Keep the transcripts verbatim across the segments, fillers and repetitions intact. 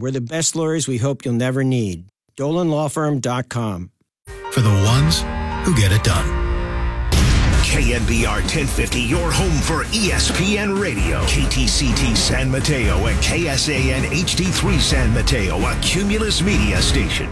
We're the best lawyers we hope you'll never need. dolan law firm dot com. For the ones who get it done. K N B R ten fifty, your home for E S P N Radio. K T C T San Mateo and K S A N H D three San Mateo, a Cumulus Media station.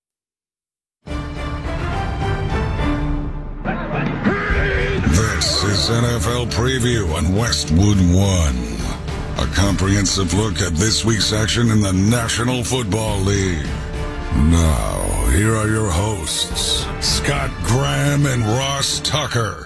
This is N F L Preview on Westwood One. A comprehensive look at this week's action in the National Football League. Now, here are your hosts, Scott Graham and Ross Tucker.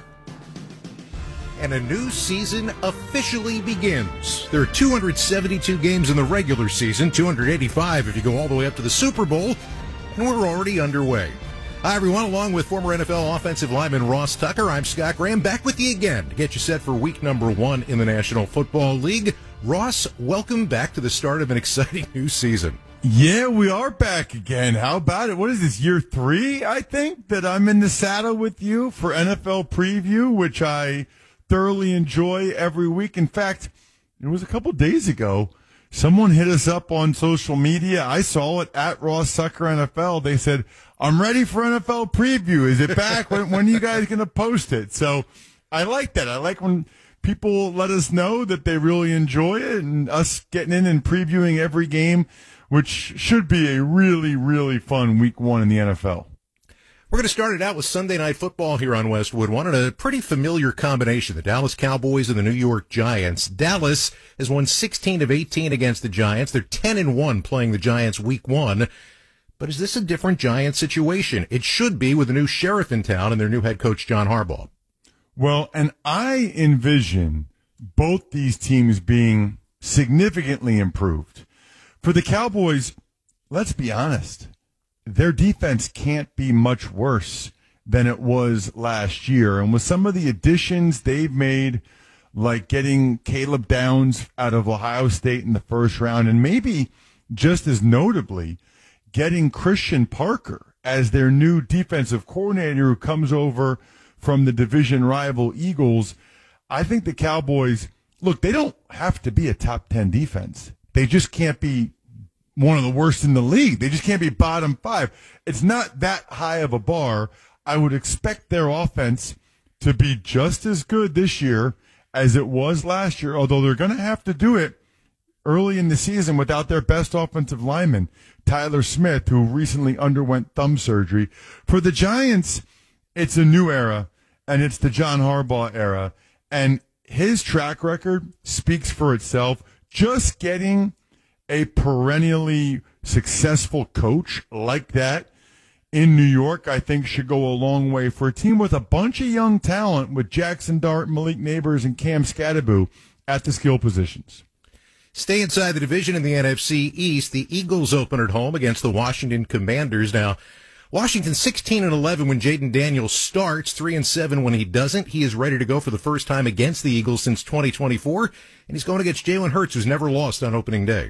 And a new season officially begins. There are two hundred seventy-two games in the regular season, two hundred eighty-five if you go all the way up to the Super Bowl, and we're already underway. Hi, everyone. Along with former N F L offensive lineman Ross Tucker, I'm Scott Graham, back with you again to get you set for week number one in the National Football League. Ross, welcome back to the start of an exciting new season. Yeah, we are back again. How about it? What is this, year three, I think, that I'm in the saddle with you for N F L Preview, which I thoroughly enjoy every week. In fact, it was a couple days ago. Someone hit us up on social media. I saw it at Ross Tucker N F L. They said, I'm ready for N F L Preview. Is it back? when, when are you guys going to post it? So I like that. I like when people let us know that they really enjoy it and us getting in and previewing every game, which should be a really, really fun week one in the N F L. We're going to start it out with Sunday Night Football here on Westwood One, and a pretty familiar combination, the Dallas Cowboys and the New York Giants. Dallas has won sixteen of eighteen against the Giants. They're ten and one playing the Giants week one. But is this a different Giants situation? It should be, with a new sheriff in town and their new head coach, John Harbaugh. Well, and I envision both these teams being significantly improved. For the Cowboys, let's be honest, their defense can't be much worse than it was last year. And with some of the additions they've made, like getting Caleb Downs out of Ohio State in the first round, and maybe just as notably, getting Christian Parker as their new defensive coordinator who comes over from the division rival Eagles, I think the Cowboys, look, they don't have to be a top ten defense. They just can't be one of the worst in the league. They just can't be bottom five. It's not that high of a bar. I would expect their offense to be just as good this year as it was last year, although they're going to have to do it early in the season without their best offensive lineman, Tyler Smith, who recently underwent thumb surgery. For the Giants, it's a new era, and it's the John Harbaugh era, and his track record speaks for itself. Just getting a perennially successful coach like that in New York, I think, should go a long way for a team with a bunch of young talent with Jackson Dart, Malik Neighbors, and Cam Scatterbo at the skill positions. Stay inside the division in the N F C East. The Eagles open at home against the Washington Commanders. Now, Washington sixteen and eleven when Jaden Daniels starts, three and seven when he doesn't. He is ready to go for the first time against the Eagles since twenty twenty-four, and he's going against Jalen Hurts, who's never lost on opening day.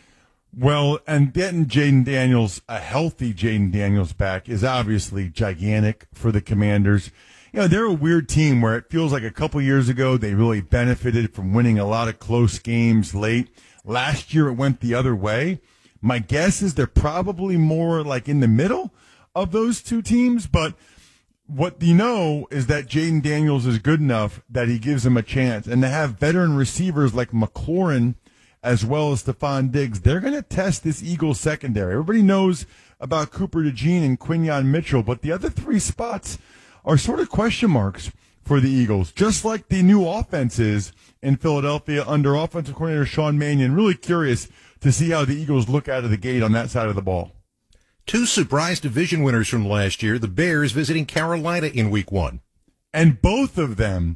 Well, and getting Jaden Daniels, a healthy Jaden Daniels back, is obviously gigantic for the Commanders. You know, they're a weird team where it feels like a couple years ago they really benefited from winning a lot of close games late. Last year it went the other way. My guess is they're probably more like in the middle of those two teams, but what you know is that Jaden Daniels is good enough that he gives them a chance. And to have veteran receivers like McLaurin as well as Stephon Diggs, they're going to test this Eagles secondary. Everybody knows about Cooper DeJean and Quinyon Mitchell, but the other three spots are sort of question marks for the Eagles, just like the new offense is in Philadelphia under offensive coordinator Sean Mannion. Really curious to see how the Eagles look out of the gate on that side of the ball. Two surprise division winners from last year, the Bears visiting Carolina in week one. And both of them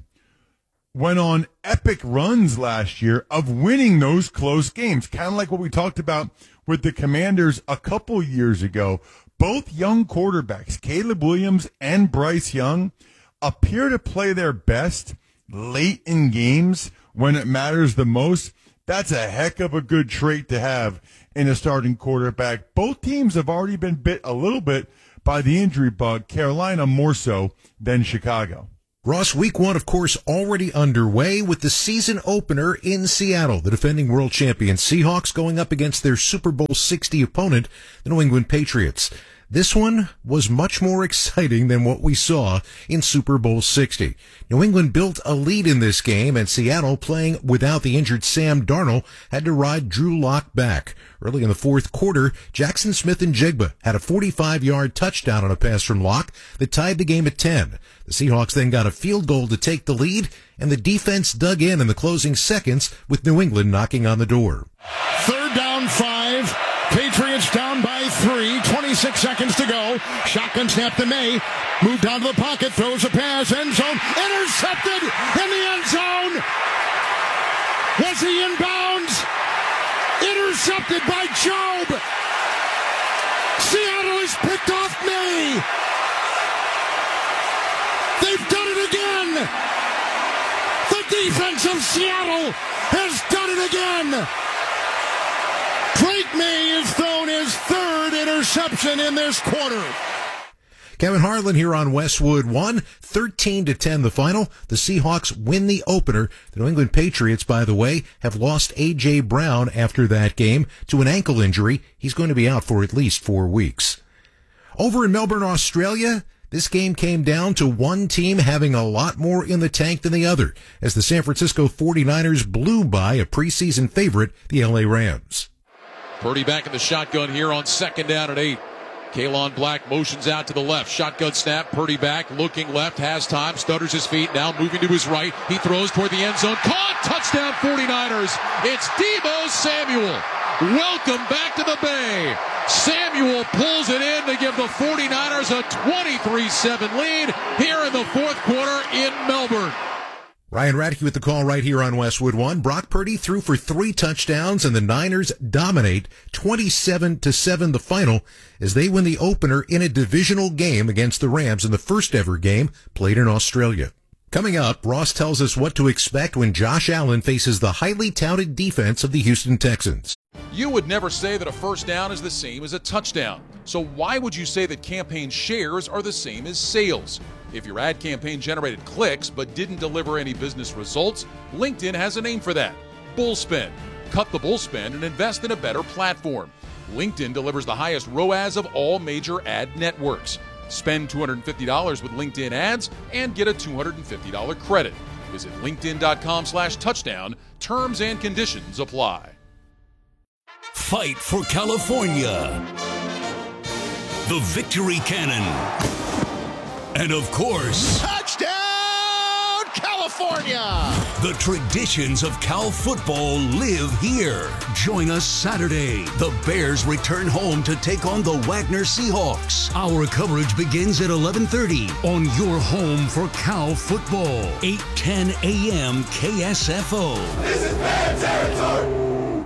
went on epic runs last year of winning those close games, kind of like what we talked about with the Commanders a couple years ago. Both young quarterbacks, Caleb Williams and Bryce Young, appear to play their best late in games when it matters the most. That's a heck of a good trait to have in a starting quarterback. Both teams have already been bit a little bit by the injury bug, Carolina more so than Chicago. Ross, week one, of course, already underway with the season opener in Seattle. The defending world champion Seahawks going up against their Super Bowl sixty opponent, the New England Patriots. This one was much more exciting than what we saw in Super Bowl sixty. New England built a lead in this game, and Seattle, playing without the injured Sam Darnold, had to ride Drew Lock back. Early in the fourth quarter, Jackson Smith-Njigba had a forty-five-yard touchdown on a pass from Lock that tied the game at ten. The Seahawks then got a field goal to take the lead, and the defense dug in in the closing seconds with New England knocking on the door. Third down, five. Patriots down by three. twenty-six seconds to go. Shotgun snap to May. Moved down to the pocket. Throws a pass. End zone. Intercepted in the end zone. Was he in bounds? Intercepted by Job. Seattle has picked off May. They've done it again. The defense of Seattle has done it again. Drake May has thrown his third interception in this quarter. Kevin Harlan here on Westwood One, thirteen to ten the final. The Seahawks win the opener. The New England Patriots, by the way, have lost A J. Brown after that game to an ankle injury. He's going to be out for at least four weeks. Over in Melbourne, Australia, this game came down to one team having a lot more in the tank than the other, as the San Francisco forty-niners blew by a preseason favorite, the L A Rams. Purdy back in the shotgun here on second down and eight. Kalon Black motions out to the left. Shotgun snap. Purdy back, looking left, has time, stutters his feet, now moving to his right. He throws toward the end zone. Caught! Touchdown forty-niners. It's Deebo Samuel. Welcome back to the Bay. Samuel pulls it in to give the forty-niners a twenty-three seven lead here in the fourth quarter in Melbourne. Ryan Radke with the call right here on Westwood One. Brock Purdy threw for three touchdowns, and the Niners dominate twenty-seven to seven the final as they win the opener in a divisional game against the Rams in the first ever game played in Australia. Coming up, Ross tells us what to expect when Josh Allen faces the highly touted defense of the Houston Texans. You would never say that a first down is the same as a touchdown. So why would you say that campaign shares are the same as sales? If your ad campaign generated clicks but didn't deliver any business results, LinkedIn has a name for that: Bullspend. Cut the bullspend and invest in a better platform. LinkedIn delivers the highest R O A S of all major ad networks. Spend two hundred fifty dollars with LinkedIn ads and get a two hundred fifty dollars credit. Visit linkedin.com slash touchdown. Terms and conditions apply. Fight for California. The Victory Cannon. And of course, touchdown, California! The traditions of Cal football live here. Join us Saturday. The Bears return home to take on the Wagner Seahawks. Our coverage begins at eleven thirty on your home for Cal football. eight ten a.m. K S F O. This is Bear territory!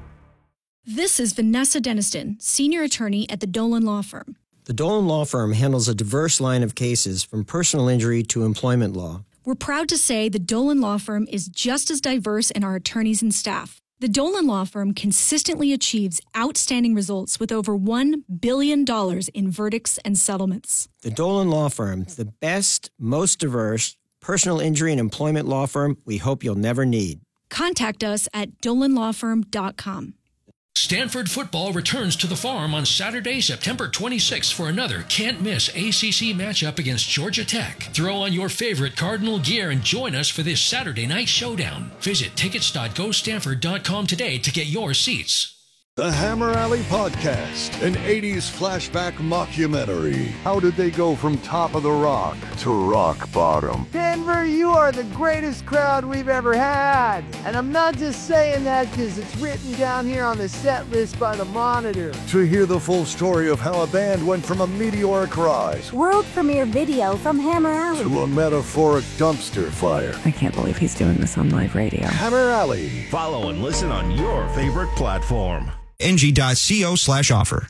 This is Vanessa Deniston, senior attorney at the Dolan Law Firm. The Dolan Law Firm handles a diverse line of cases from personal injury to employment law. We're proud to say the Dolan Law Firm is just as diverse in our attorneys and staff. The Dolan Law Firm consistently achieves outstanding results with over one billion dollars in verdicts and settlements. The Dolan Law Firm, the best, most diverse personal injury and employment law firm we hope you'll never need. Contact us at dolan law firm dot com. Stanford football returns to the Farm on Saturday, September twenty-sixth for another can't-miss A C C matchup against Georgia Tech. Throw on your favorite Cardinal gear and join us for this Saturday night showdown. Visit tickets dot go stanford dot com today to get your seats. The Hammer Alley Podcast, an eighties flashback mockumentary. How did they go from top of the rock to rock bottom? Denver, you are the greatest crowd we've ever had. And I'm not just saying that because it's written down here on the set list by the Monitor. To hear the full story of how a band went from a meteoric rise, world premiere video from Hammer Alley, to a metaphoric dumpster fire. I can't believe he's doing this on live radio. Hammer Alley. Follow and listen on your favorite platform. N G dot co slash offer.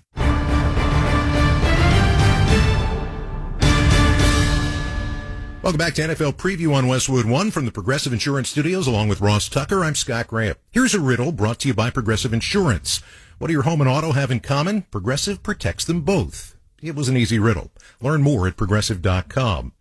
Welcome back to N F L Preview on Westwood One from the Progressive Insurance Studios, along with Ross Tucker. I'm Scott Graham. Here's a riddle brought to you by Progressive Insurance. What do your home and auto have in common? Progressive protects them both. It was an easy riddle. Learn more at progressive dot com.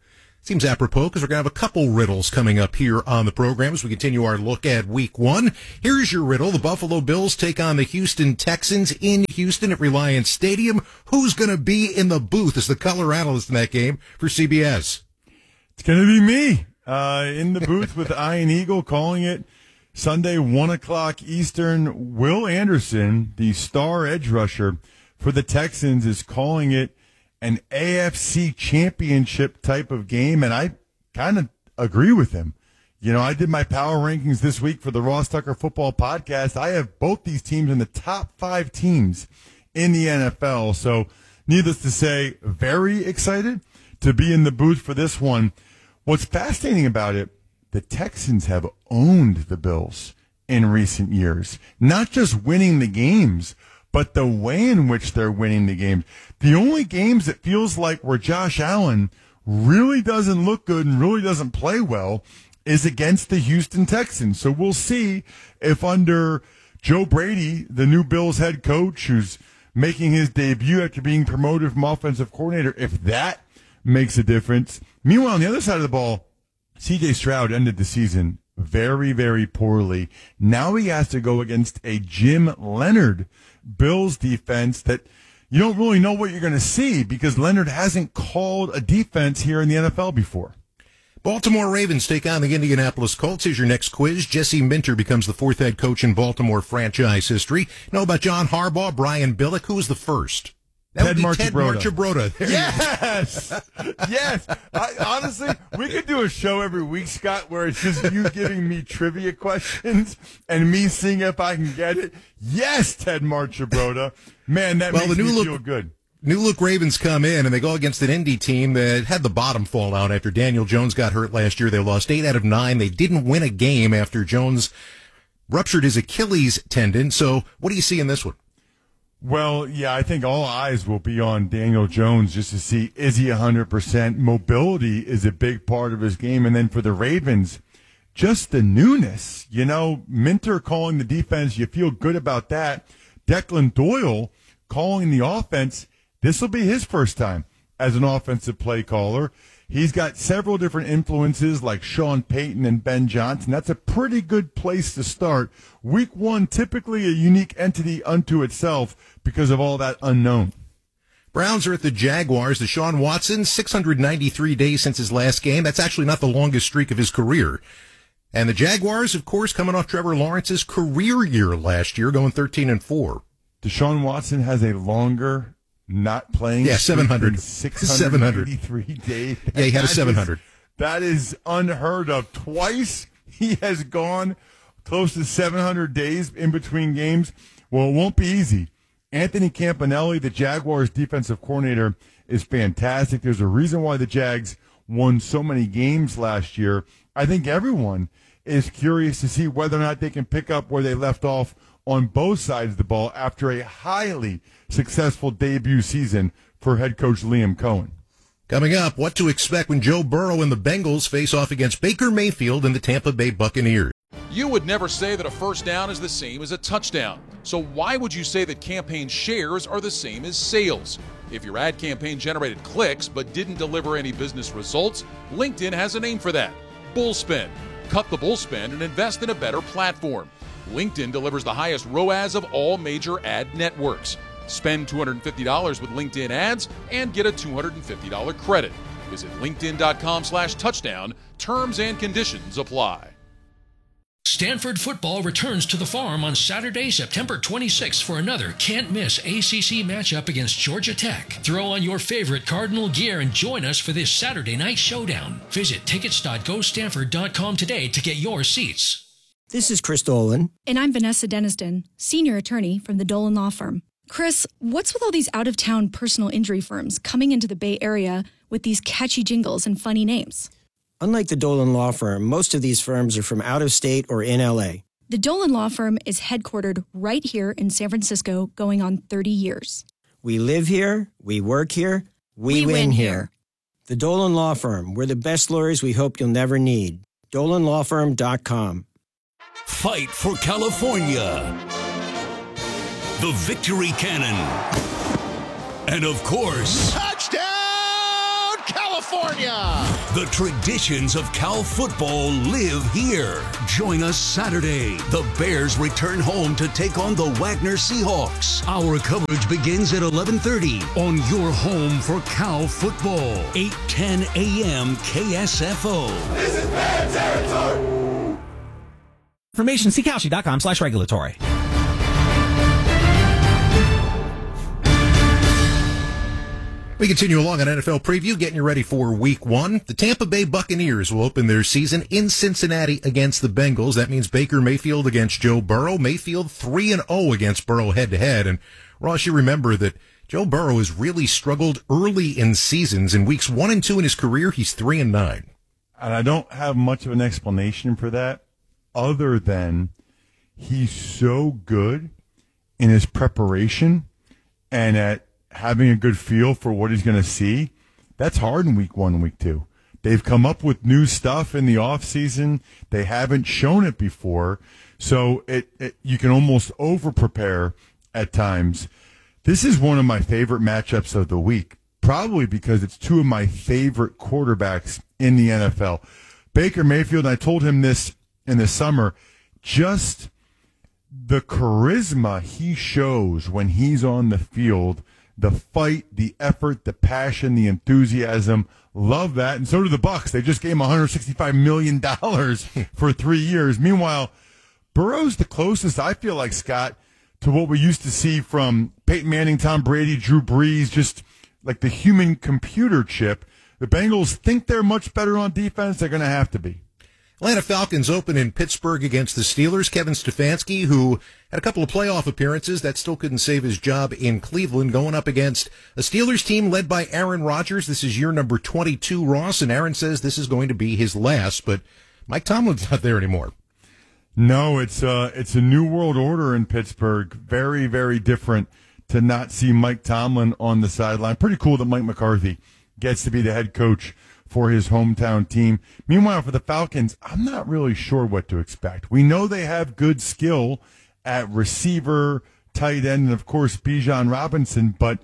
Seems apropos because we're going to have a couple riddles coming up here on the program as we continue our look at week one. Here's your riddle. The Buffalo Bills take on the Houston Texans in Houston at Reliance Stadium. Who's going to be in the booth as the color analyst in that game for C B S? It's going to be me uh, in the booth with Ian Eagle calling it Sunday, one o'clock Eastern. Will Anderson, the star edge rusher for the Texans, is calling it an A F C championship type of game, and I kind of agree with him. You know, I did my power rankings this week for the Ross Tucker Football Podcast. I have both these teams in the top five teams in the N F L, so needless to say, very excited to be in the booth for this one. What's fascinating about it, the Texans have owned the Bills in recent years, not just winning the games, but the way in which they're winning the games. The only games that feels like where Josh Allen really doesn't look good and really doesn't play well is against the Houston Texans. So we'll see if under Joe Brady, the new Bills head coach who's making his debut after being promoted from offensive coordinator, if that makes a difference. Meanwhile, on the other side of the ball, C J Stroud ended the season very, very poorly. Now he has to go against a Jim Leonard Bills defense that you don't really know what you're going to see because Leonard hasn't called a defense here in the N F L before. Baltimore Ravens take on the Indianapolis Colts. Here's your next quiz. Jesse Minter becomes the fourth head coach in Baltimore franchise history. Know about John Harbaugh, Brian Billick? Who was the first? That Ted would be Ted Marchibroda. Marchibroda. Yes! Yes! I, honestly, we could do a show every week, Scott, where it's just you giving me trivia questions and me seeing if I can get it. Yes, Ted Marchibroda. Man, that well, makes the new me look, feel good. New look Ravens come in, and they go against an Indy team that had the bottom fall out after Daniel Jones got hurt last year. They lost eight out of nine. They didn't win a game after Jones ruptured his Achilles tendon. So what do you see in this one? Well, yeah, I think all eyes will be on Daniel Jones just to see, is he one hundred percent? Mobility is a big part of his game. And then for the Ravens, just the newness. You know, Minter calling the defense, you feel good about that. Declan Doyle calling the offense, this will be his first time as an offensive play caller. He's got several different influences like Sean Payton and Ben Johnson. That's a pretty good place to start. Week one, typically a unique entity unto itself because of all that unknown. Browns are at the Jaguars. Deshaun Watson, six hundred ninety-three days since his last game. That's actually not the longest streak of his career. And the Jaguars, of course, coming off Trevor Lawrence's career year last year, going thirteen and four. Deshaun Watson has a longer not playing. Yeah, seven hundred. six hundred eighty-three days. Yeah, he had a seven hundred. Is, that is unheard of. Twice he has gone close to seven hundred days in between games. Well, it won't be easy. Anthony Campanelli, the Jaguars defensive coordinator, is fantastic. There's a reason why the Jags won so many games last year. I think everyone is curious to see whether or not they can pick up where they left off on both sides of the ball after a highly successful debut season for head coach Liam Cohen. Coming up, what to expect when Joe Burrow and the Bengals face off against Baker Mayfield and the Tampa Bay Buccaneers. You would never say that a first down is the same as a touchdown. So why would you say that campaign shares are the same as sales? If your ad campaign generated clicks but didn't deliver any business results, LinkedIn has a name for that. Bullspend. Cut the bullspend and invest in a better platform. LinkedIn delivers the highest R O A S of all major ad networks. Spend two hundred fifty dollars with LinkedIn ads and get a two hundred fifty dollars credit. Visit linkedin.com slash touchdown. Terms and conditions apply. Stanford football returns to the Farm on Saturday, September twenty-sixth for another can't-miss A C C matchup against Georgia Tech. Throw on your favorite Cardinal gear and join us for this Saturday night showdown. Visit tickets dot go stanford dot com today to get your seats. This is Chris Dolan. And I'm Vanessa Deniston, senior attorney from the Dolan Law Firm. Chris, what's with all these out-of-town personal injury firms coming into the Bay Area with these catchy jingles and funny names? Unlike the Dolan Law Firm, most of these firms are from out of state or in L A. The Dolan Law Firm is headquartered right here in San Francisco, going on thirty years. We live here, we work here, we, we win, win here. here. The Dolan Law Firm, we're the best lawyers we hope you'll never need. dolan law firm dot com. Fight for California. The Victory Cannon. And of course, touchdown, California! California. The traditions of Cal football live here. Join us Saturday. The Bears return home to take on the Wagner Seahawks. Our coverage begins at eleven thirty on your home for Cal football. eight ten a.m. K S F O. This is Bear territory. Information, see Kalshi.com slash regulatory. We continue along on N F L Preview, getting you ready for Week One. The Tampa Bay Buccaneers will open their season in Cincinnati against the Bengals. That means Baker Mayfield against Joe Burrow. Mayfield three and oh against Burrow head-to-head. And, Ross, you remember that Joe Burrow has really struggled early in seasons. In weeks one and two in his career, he's three and nine. And I don't have much of an explanation for that other than he's so good in his preparation and at having a good feel for what he's going to see. That's hard in week one and week two. They've come up with new stuff in the offseason. They haven't shown it before. So it, it you can almost over-prepare at times. This is one of my favorite matchups of the week, probably because it's two of my favorite quarterbacks in the N F L. Baker Mayfield, and I told him this in the summer, just the charisma he shows when he's on the field, the fight, the effort, the passion, the enthusiasm. Love that. And so do the Bucs. They just gave him one hundred sixty-five million dollars for three years. Meanwhile, Burrow's the closest, I feel like, Scott, to what we used to see from Peyton Manning, Tom Brady, Drew Brees, just like the human computer chip. The Bengals think they're much better on defense. They're going to have to be. Atlanta Falcons open in Pittsburgh against the Steelers. Kevin Stefanski, who had a couple of playoff appearances, that still couldn't save his job in Cleveland, going up against a Steelers team led by Aaron Rodgers. This is year number twenty-two, Ross, and Aaron says this is going to be his last, but Mike Tomlin's not there anymore. No, it's uh, it's a new world order in Pittsburgh. Very, very different to not see Mike Tomlin on the sideline. Pretty cool that Mike McCarthy gets to be the head coach for his hometown team. Meanwhile, for the Falcons, I'm not really sure what to expect. We know they have good skill at receiver, tight end, and, of course, Bijan Robinson, but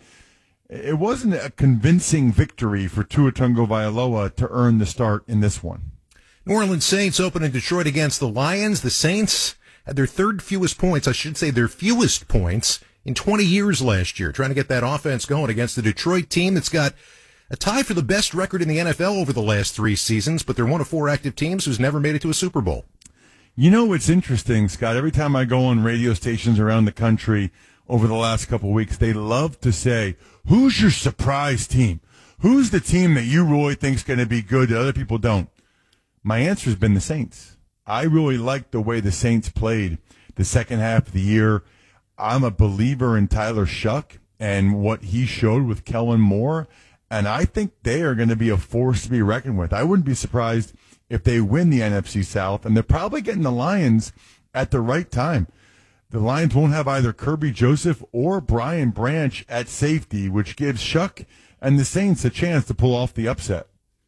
it wasn't a convincing victory for Tua Tagovailoa to earn the start in this one. New Orleans Saints open in Detroit against the Lions. The Saints had their third fewest points, I should say their fewest points, in twenty years last year, trying to get that offense going against the Detroit team that's got a tie for the best record in the N F L over the last three seasons, but they're one of four active teams who's never made it to a Super Bowl. You know what's interesting, Scott? Every time I go on radio stations around the country over the last couple of weeks, they love to say, who's your surprise team? Who's the team that you really think is going to be good that other people don't? My answer has been the Saints. I really liked the way the Saints played the second half of the year. I'm a believer in Tyler Shuck and what he showed with Kellen Moore. And I think they are going to be a force to be reckoned with. I wouldn't be surprised if they win the N F C South, and they're probably getting the Lions at the right time. The Lions won't have either Kirby Joseph or Brian Branch at safety, which gives Shuck and the Saints a chance to pull off the upset.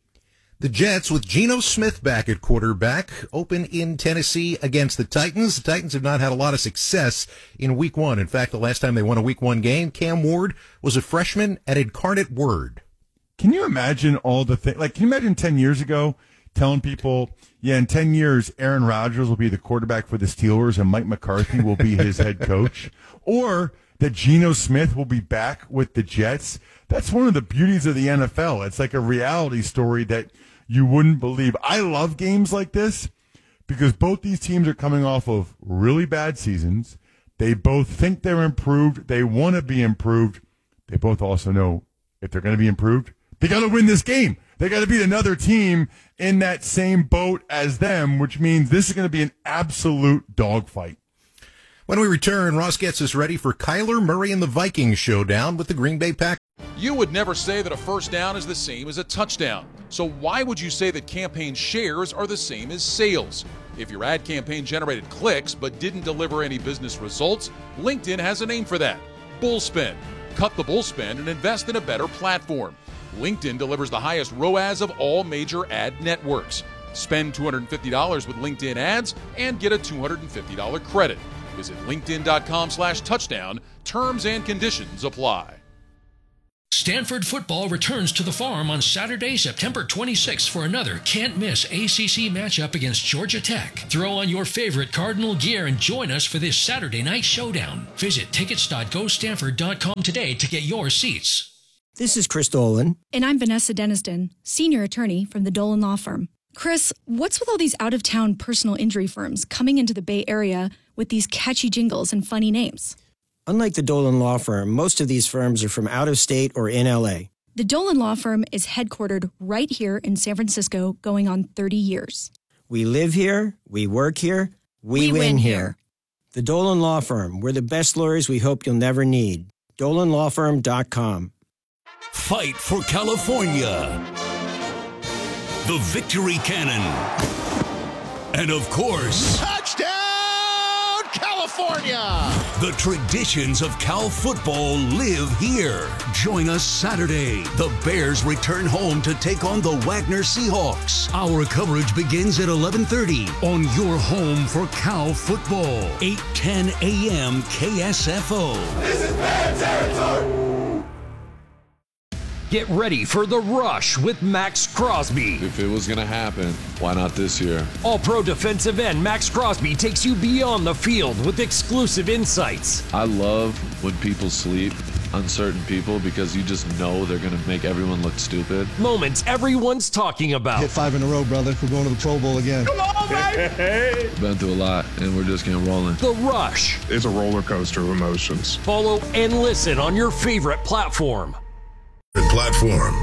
The Jets, with Geno Smith back at quarterback, open in Tennessee against the Titans. The Titans have not had a lot of success in week one. In fact, the last time they won a week one game, Cam Ward was a freshman at Incarnate Word. Can you imagine all the things? Like, can you imagine ten years ago telling people, yeah, in ten years, Aaron Rodgers will be the quarterback for the Steelers and Mike McCarthy will be his head coach? Or that Geno Smith will be back with the Jets? That's one of the beauties of the N F L. It's like a reality story that you wouldn't believe. I love games like this because both these teams are coming off of really bad seasons. They both think they're improved. They want to be improved. They both also know if they're going to be improved, they got to win this game. They got to beat another team in that same boat as them, which means this is going to be an absolute dogfight. When we return, Ross gets us ready for Kyler Murray and the Vikings showdown with the Green Bay Packers. You would never say that a first down is the same as a touchdown. So why would you say that campaign shares are the same as sales? If your ad campaign generated clicks but didn't deliver any business results, LinkedIn has a name for that: Bullspend. Cut the bullspend and invest in a better platform. LinkedIn delivers the highest R O A S of all major ad networks. Spend two hundred fifty dollars with LinkedIn ads and get a two hundred fifty dollars credit. Visit linkedin.com slash touchdown. Terms and conditions apply. Stanford football returns to the Farm on Saturday, September twenty-sixth for another can't-miss A C C matchup against Georgia Tech. Throw on your favorite Cardinal gear and join us for this Saturday night showdown. Visit tickets dot go stanford dot com today to get your seats. This is Chris Dolan. And I'm Vanessa Deniston, senior attorney from the Dolan Law Firm. Chris, what's with all these out-of-town personal injury firms coming into the Bay Area with these catchy jingles and funny names? Unlike the Dolan Law Firm, most of these firms are from out of state or in L A. The Dolan Law Firm is headquartered right here in San Francisco, going on thirty years. We live here, we work here, we, We win, win here. here. The Dolan Law Firm, we're the best lawyers we hope you'll never need. dolan law firm dot com. Fight for California. The Victory Cannon. And of course, Touchdown, California! the traditions of Cal football live here. Join us Saturday. The Bears return home to take on the Wagner Seahawks. Our coverage begins at eleven thirty on your home for Cal football. eight ten a.m. K S F O. This is Bear territory! Get ready for The Rush with Max Crosby. If it was going to happen, why not this year? All-pro defensive end Max Crosby takes you beyond the field with exclusive insights. I love when people sleep on certain people because you just know they're going to make everyone look stupid. Moments everyone's talking about. Hit five in a row, brother. We're going to the Pro Bowl again. Come on, baby! Been through a lot, and we're just getting rolling. The Rush. It's a roller coaster of emotions. Follow and listen on your favorite platform. Platform.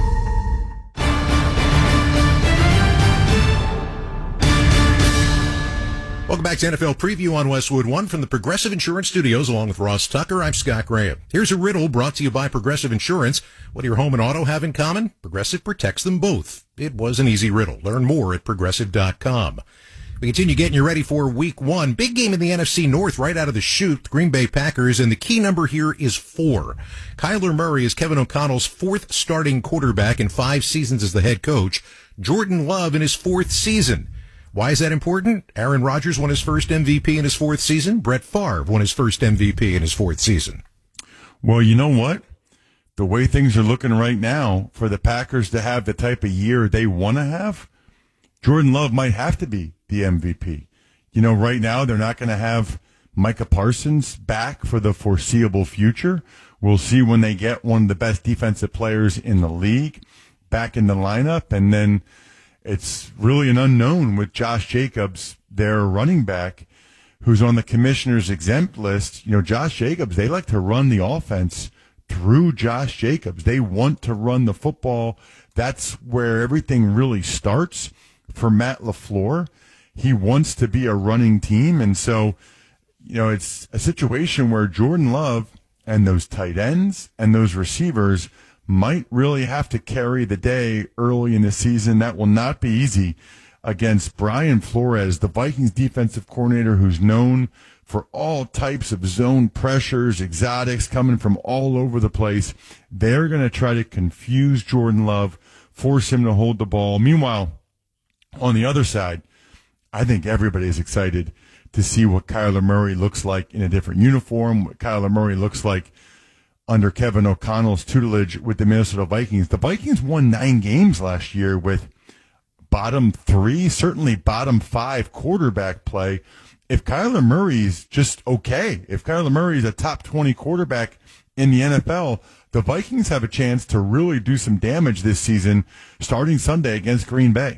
Welcome back to N F L Preview on Westwood One from the Progressive Insurance Studios, along with Ross Tucker. I'm Scott Graham. Here's a riddle brought to you by Progressive Insurance. What do your home and auto have in common? Progressive protects them both. It was an easy riddle. Learn more at progressive dot com. We continue getting you ready for week one. Big game in the N F C North right out of the chute, the Green Bay Packers, and the key number here is four. Kyler Murray is Kevin O'Connell's fourth starting quarterback in five seasons as the head coach. Jordan Love in his fourth season. Why is that important? Aaron Rodgers won his first M V P in his fourth season. Brett Favre won his first M V P in his fourth season. Well, you know what? The way things are looking right now, for the Packers to have the type of year they want to have, Jordan Love might have to be the M V P. You know, right now they're not going to have Micah Parsons back for the foreseeable future. We'll see when they get one of the best defensive players in the league back in the lineup. And then it's really an unknown with Josh Jacobs, their running back, who's on the commissioner's exempt list. You know, Josh Jacobs, they like to run the offense through Josh Jacobs. They want to run the football. That's where everything really starts for Matt LaFleur. He wants to be a running team. And so, you know, it's a situation where Jordan Love and those tight ends and those receivers might really have to carry the day early in the season. That will not be easy against Brian Flores, the Vikings defensive coordinator, who's known for all types of zone pressures, exotics coming from all over the place. They're going to try to confuse Jordan Love, force him to hold the ball. Meanwhile, on the other side, I think everybody is excited to see what Kyler Murray looks like in a different uniform, what Kyler Murray looks like under Kevin O'Connell's tutelage with the Minnesota Vikings. The Vikings won nine games last year with bottom three, certainly bottom five quarterback play. If Kyler Murray's just okay, if Kyler Murray's a top twenty quarterback in the N F L, the Vikings have a chance to really do some damage this season starting Sunday against Green Bay.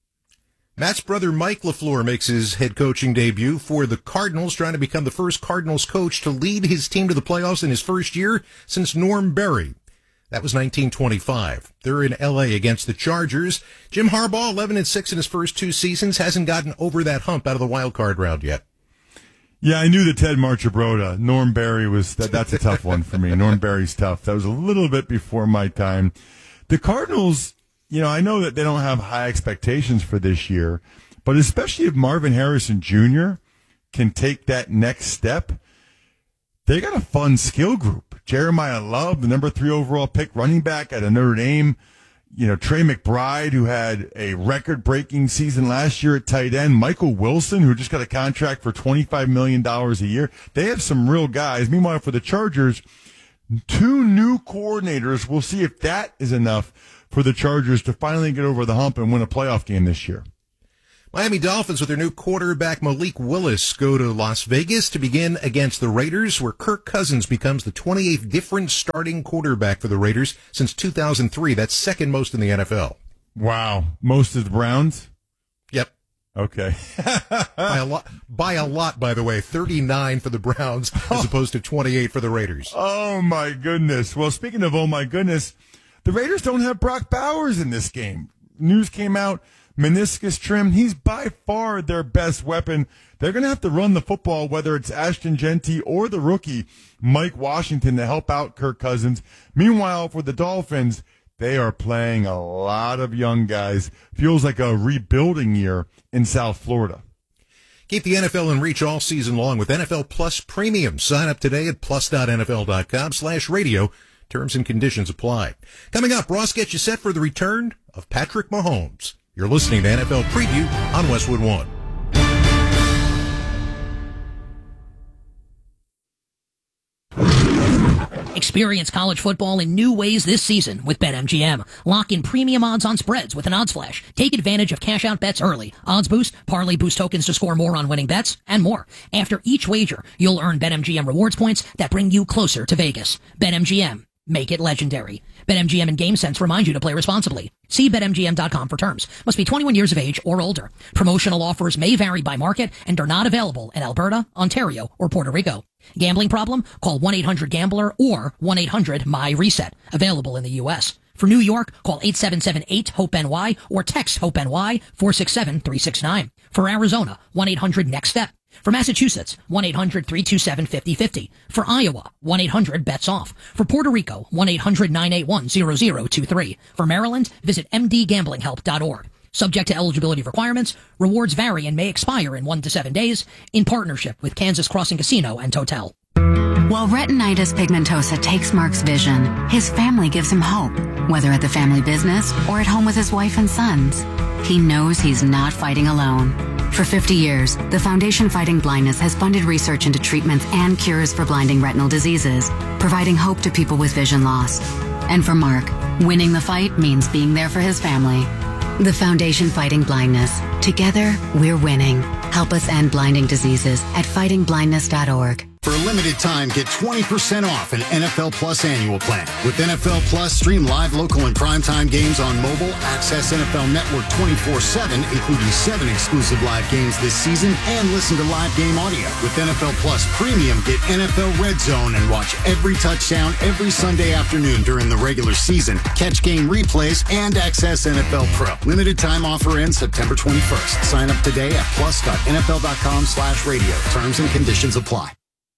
Matt's brother Mike LaFleur makes his head coaching debut for the Cardinals, trying to become the first Cardinals coach to lead his team to the playoffs in his first year since Norm Berry. That was nineteen twenty-five. They're in L A against the Chargers. Jim Harbaugh, eleven and six in his first two seasons, hasn't gotten over that hump out of the wild card round yet. Yeah, I knew that Ted Marchibroda, Norm Berry was that. That's a tough one for me. Norm Berry's tough. That was a little bit before my time. The Cardinals, you know, I know that they don't have high expectations for this year, but especially if Marvin Harrison Junior can take that next step, they got a fun skill group. Jeremiah Love, the number three overall pick running back at Notre Dame. You know, Trey McBride, who had a record-breaking season last year at tight end. Michael Wilson, who just got a contract for twenty-five million dollars a year. They have some real guys. Meanwhile, for the Chargers, Two new coordinators. We'll see if that is enough for the Chargers to finally get over the hump and win a playoff game this year. Miami Dolphins with their new quarterback Malik Willis go to Las Vegas to begin against the Raiders, where Kirk Cousins becomes the twenty-eighth different starting quarterback for the Raiders since two thousand three. That's second most in the N F L. Wow. Most of the Browns? Yep. Okay. by a lot, by a lot, by the way, thirty-nine for the Browns as opposed to twenty-eight for the Raiders. Oh, my goodness. Well, speaking of oh, my goodness, the Raiders don't have Brock Bowers in this game. News came out. Meniscus trim. He's by far their best weapon. They're going to have to run the football, whether it's Ashton Genty or the rookie Mike Washington, to help out Kirk Cousins. Meanwhile, for the Dolphins, they are playing a lot of young guys. Feels like a rebuilding year in South Florida. Keep the N F L in reach all season long with N F L Plus Premium. Sign up today at plus.nfl.com slash radio. Terms and conditions apply. Coming up, Ross gets you set for the return of Patrick Mahomes. You're listening to N F L Preview on Westwood One. Experience college football in new ways this season with BetMGM. Lock in premium odds on spreads with an odds flash. Take advantage of cash out bets early. Odds boost, parlay boost tokens to score more on winning bets, and more. After each wager, you'll earn BetMGM rewards points that bring you closer to Vegas. BetMGM. Make it legendary. BetMGM and GameSense remind you to play responsibly. See Bet M G M dot com for terms. Must be twenty-one years of age or older. Promotional offers may vary by market and are not available in Alberta, Ontario, or Puerto Rico. Gambling problem? Call one eight hundred gambler or one eight hundred my reset. Available in the U S. For New York, call eight seven seven eight hope N Y or text HOPE-NY four six seven three six nine. For Arizona, one eight hundred next step. For Massachusetts, one eight hundred three two seven five zero five zero. For Iowa, one eight hundred bets off. For Puerto Rico, one eight hundred nine eight one zero zero two three. For Maryland, visit m d gambling help dot org. Subject to eligibility requirements, rewards vary and may expire in one to seven days, in partnership with Kansas Crossing Casino and Hotel. While retinitis pigmentosa takes Mark's vision, his family gives him hope, whether at the family business or at home with his wife and sons. He knows he's not fighting alone. For fifty years, the Foundation Fighting Blindness has funded research into treatments and cures for blinding retinal diseases, providing hope to people with vision loss. And for Mark, winning the fight means being there for his family. The Foundation Fighting Blindness. Together, we're winning. Help us end blinding diseases at fighting blindness dot org. For a limited time, get twenty percent off an N F L Plus annual plan. With N F L Plus, stream live, local, and primetime games on mobile, access N F L Network twenty-four seven, including seven exclusive live games this season, and listen to live game audio. With N F L Plus Premium, get N F L Red Zone and watch every touchdown every Sunday afternoon during the regular season. Catch game replays and access N F L Pro. Limited time offer ends September twenty-first. Sign up today at plus.nfl.com slash radio. Terms and conditions apply.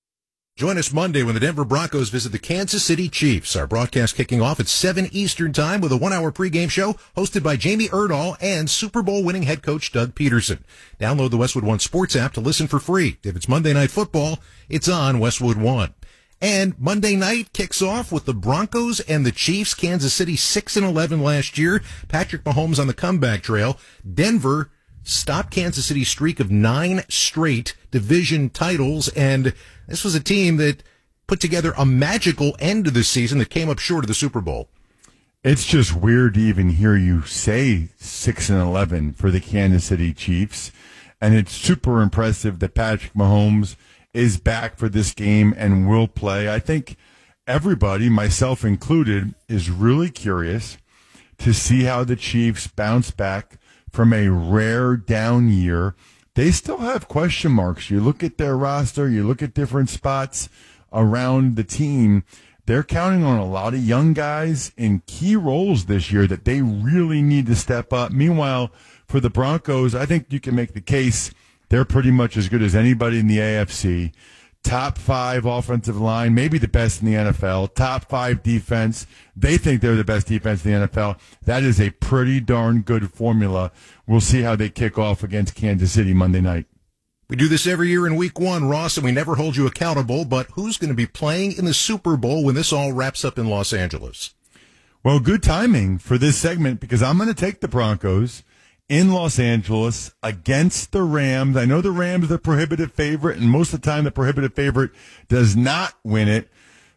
Join us Monday when the Denver Broncos visit the Kansas City Chiefs. Our broadcast kicking off at seven Eastern Time with a one-hour pregame show hosted by Jamie Erdahl and Super Bowl winning head coach Doug Peterson. Download the Westwood One Sports app to listen for free. If it's Monday Night Football, it's on Westwood One. And Monday night kicks off with the Broncos and the Chiefs. Kansas City six and eleven last year. Patrick Mahomes on the comeback trail. Denver stopped Kansas City's streak of nine straight division titles, and this was a team that put together a magical end to the season that came up short of the Super Bowl. It's just weird to even hear you say six and eleven for the Kansas City Chiefs, and it's super impressive that Patrick Mahomes is back for this game and will play. I think everybody, myself included, is really curious to see how the Chiefs bounce back from a rare down year. They still have question marks. You look at their roster, you look at different spots around the team. They're counting on a lot of young guys in key roles this year that they really need to step up. Meanwhile, for the Broncos, I think you can make the case they're pretty much as good as anybody in the A F C. Top five offensive line, maybe the best in the N F L. Top five defense. They think they're the best defense in the N F L. That is a pretty darn good formula. We'll see how they kick off against Kansas City Monday night. We do this every year in week one, Ross, and we never hold you accountable, but who's going to be playing in the Super Bowl when this all wraps up in Los Angeles? Well, good timing for this segment because I'm going to take the Broncos in Los Angeles against the Rams. I know the Rams are the prohibitive favorite, and most of the time the prohibitive favorite does not win it.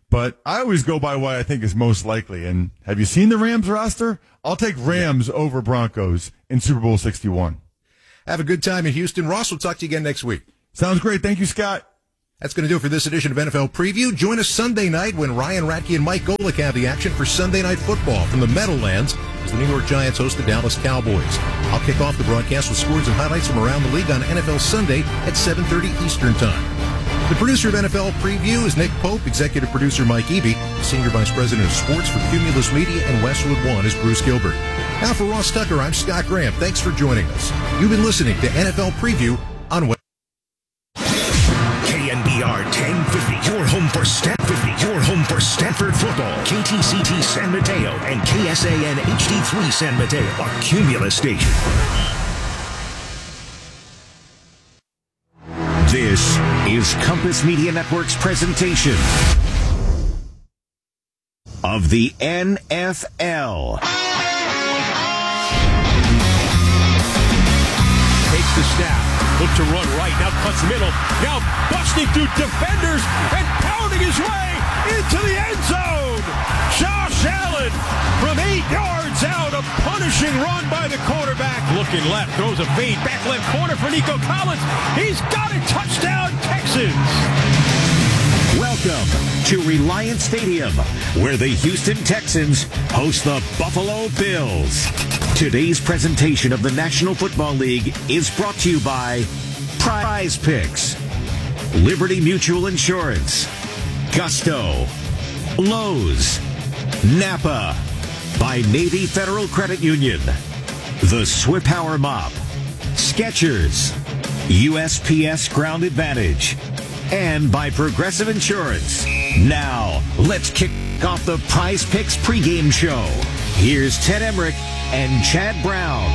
But I always go by what I think is most likely. And have you seen the Rams roster? I'll take Rams yeah. over Broncos in Super Bowl sixty-one. Have a good time in Houston. Ross, we'll talk to you again next week. Sounds great. Thank you, Scott. That's going to do it for this edition of N F L Preview. Join us Sunday night when Ryan Ratke and Mike Golick have the action for Sunday Night Football from the Meadowlands as the New York Giants host the Dallas Cowboys. I'll kick off the broadcast with scores and highlights from around the league on N F L Sunday at seven thirty Eastern Time. The producer of N F L Preview is Nick Pope, executive producer Mike Eby, senior vice president of sports for Cumulus Media, and Westwood One is Bruce Gilbert. Now for Ross Tucker, I'm Scott Graham. Thanks for joining us. You've been listening to N F L Preview on West. K N B R ten fifty, your home for Stan fifty, your home for Stanford football. K T C T San Mateo and K S A N H D three San Mateo, a Cumulus station. This is Compass Media Network's presentation of the N F L. Takes the snap, look to run right, now cuts middle, now busting through defenders and pounding his way into the end zone. Josh Allen from eight yards out, a punishing run by the quarterback. Looking left, throws a fade, back left corner for Nico Collins. He's got it, touchdown Texans. Welcome to Reliance Stadium, where the Houston Texans host the Buffalo Bills. Today's presentation of the National Football League is brought to you by Prize Picks, Liberty Mutual Insurance, Gusto, Lowe's, Napa, by Navy Federal Credit Union, the Swift Power Mop, Skechers, U S P S Ground Advantage, and by Progressive Insurance. Now, let's kick off the Prize Picks pregame show. Here's Ted Emmerich and Chad Brown.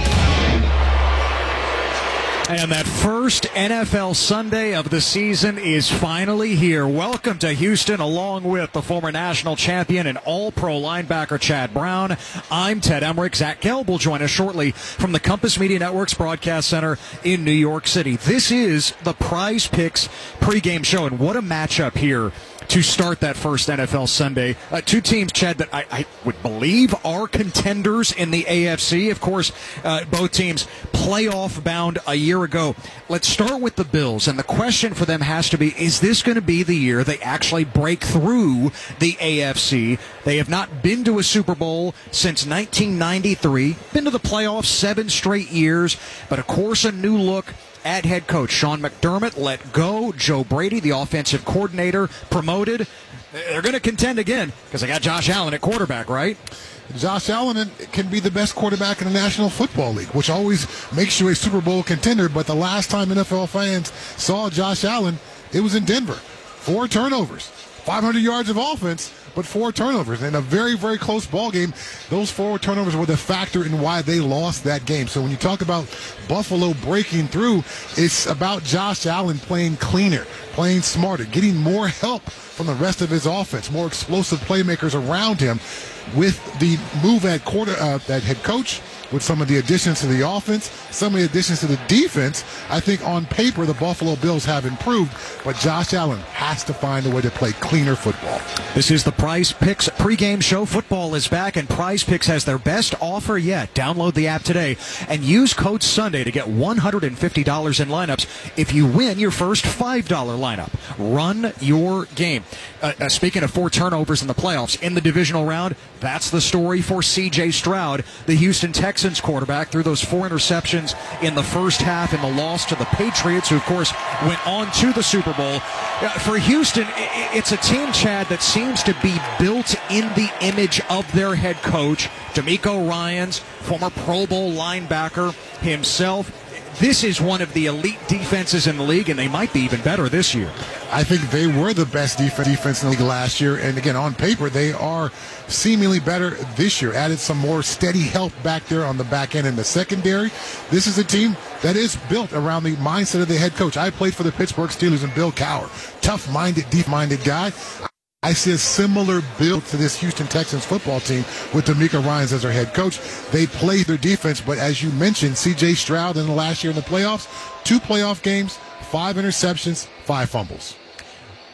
And that first N F L Sunday of the season is finally here. Welcome to Houston, along with the former national champion and all-pro linebacker Chad Brown. I'm Ted Emmerich. Zach Gelb will join us shortly from the Compass Media Network's broadcast center in New York City. This is the Prize Picks pregame show, and what a matchup here to start that first N F L Sunday. Uh, two teams, Chad, that I, I would believe are contenders in the A F C. Of course, uh, both teams playoff bound a year ago. Let's start with the Bills, and the question for them has to be, is this going to be the year they actually break through the A F C? They have not been to a Super Bowl since nineteen ninety-three, been to the playoffs seven straight years, but of course a new look at head coach. Sean McDermott let go. Joe Brady, the offensive coordinator, promoted. They're going to contend again because they got Josh Allen at quarterback, right? Josh Allen can be the best quarterback in the National Football League, which always makes you a Super Bowl contender. But the last time N F L fans saw Josh Allen, it was in Denver. Four turnovers, five hundred yards of offense, but four turnovers. And a very, very close ball game. Those four turnovers were the factor in why they lost that game. So when you talk about Buffalo breaking through, it's about Josh Allen playing cleaner, playing smarter, getting more help from the rest of his offense, more explosive playmakers around him. With the move at quarter, uh, at head coach, with some of the additions to the offense, some of the additions to the defense, I think on paper the Buffalo Bills have improved, but Josh Allen has to find a way to play cleaner football. This is the Prize Picks pregame show. Football is back, and Prize Picks has their best offer yet. Download the app today and use code Sunday to get one hundred fifty dollars in lineups if you win your first five dollar lineup. Run your game. Uh, uh, speaking of four turnovers in the playoffs, in the divisional round, that's the story for C J Stroud, the Houston Texans quarterback, threw those four interceptions in the first half in the loss to the Patriots, who, of course, went on to the Super Bowl. Uh, for Houston, it's a team, Chad, that seems to be built in the image of their head coach, DeMeco Ryans, former Pro Bowl linebacker himself. This is one of the elite defenses in the league, and they might be even better this year. I think they were the best def- defense in the league last year, and again, on paper, they are seemingly better this year. Added some more steady help back there on the back end in the secondary. This is a team that is built around the mindset of the head coach. I played for the Pittsburgh Steelers and Bill Cowher. Tough-minded, deep-minded guy. I see a similar build to this Houston Texans football team with DeMeco Ryans as their head coach. They play their defense, but as you mentioned, C J Stroud in the last year in the playoffs, two playoff games, five interceptions, five fumbles.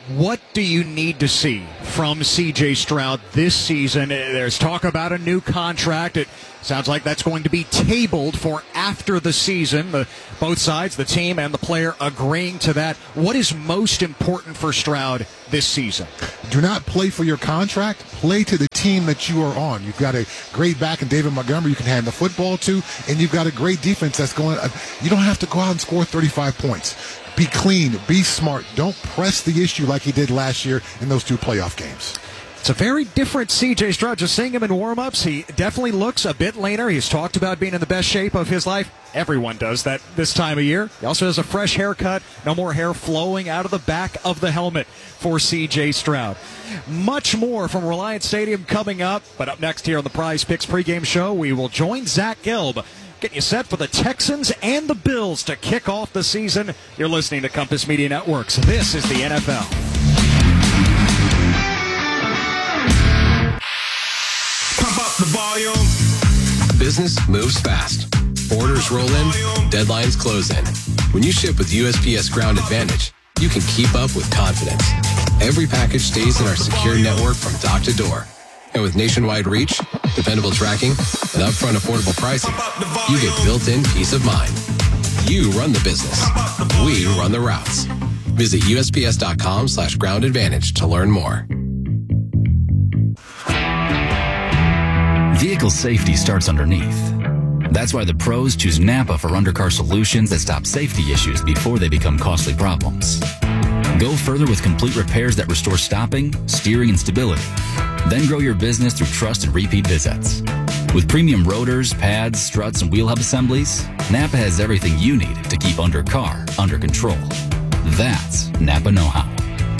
What do you need to see from C J Stroud this season? There's talk about a new contract. It sounds like that's going to be tabled for after the season. The, both sides, the team and the player, agreeing to that. What is most important for Stroud this season? Do not play for your contract. Play to the team that you are on. You've got a great back in David Montgomery you can hand the football to, and you've got a great defense that's going. You don't have to go out and score thirty-five points. Be clean, be smart. Don't press the issue like he did last year in those two playoff games. It's a very different C J Stroud. Just seeing him in warm-ups, he definitely looks a bit leaner. He's talked about being in the best shape of his life. Everyone does that this time of year. He also has a fresh haircut. No more hair flowing out of the back of the helmet for C J Stroud. Much more from Reliance Stadium coming up. But up next here on the Prize Picks pregame show, we will join Zach Gelb, getting you set for the Texans and the Bills to kick off the season. You're listening to Compass Media Networks. This is the N F L. Pump up the volume. Business moves fast. Orders roll in, deadlines close in. When you ship with U S P S Ground Advantage, you can keep up with confidence. Every package stays in our secure network from dock to door. And with nationwide reach, dependable tracking, and upfront affordable pricing, you get built-in peace of mind. You run the business. We run the routes. Visit U S P S dot com slash ground advantage to learn more. Vehicle safety starts underneath. That's why the pros choose Napa for undercar solutions that stop safety issues before they become costly problems. Go further with complete repairs that restore stopping, steering, and stability. Then grow your business through trust and repeat visits. With premium rotors, pads, struts, and wheel hub assemblies, Napa has everything you need to keep undercar under control. That's Napa know-how.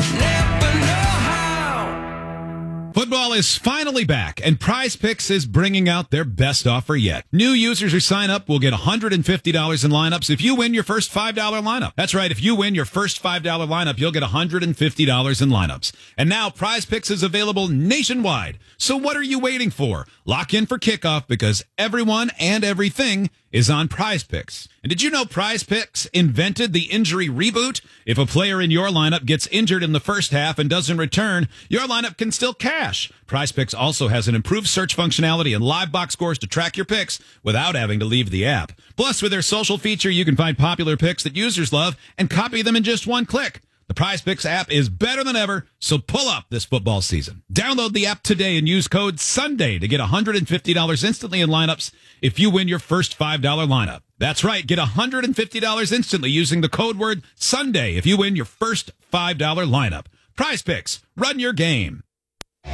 Football is finally back, and Prize Picks is bringing out their best offer yet. New users who sign up will get one hundred fifty dollars in lineups if you win your first five dollar lineup. That's right, if you win your first five dollar lineup, you'll get one hundred fifty dollars in lineups. And now Prize Picks is available nationwide. So what are you waiting for? Lock in for kickoff because everyone and everything is on Prize Picks. And did you know Prize Picks invented the injury reboot? If a player in your lineup gets injured in the first half and doesn't return, your lineup can still cash. Prize Picks also has an improved search functionality and live box scores to track your picks without having to leave the app. Plus, with their social feature, you can find popular picks that users love and copy them in just one click. The Prize Picks app is better than ever, so pull up this football season. Download the app today and use code SUNDAY to get one hundred fifty dollars instantly in lineups if you win your first five dollar lineup. That's right, get one hundred fifty dollars instantly using the code word SUNDAY if you win your first five dollar lineup. Prize Picks, run your game. All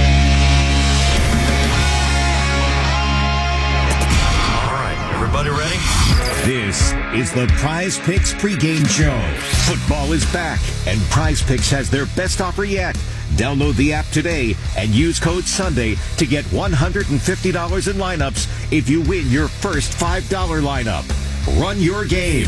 right, everybody ready? This is the Prize Picks pregame show. Football is back, and Prize Picks has their best offer yet. Download the app today and use code SUNDAY to get one hundred fifty dollars in lineups if you win your first five dollar lineup. Run your game.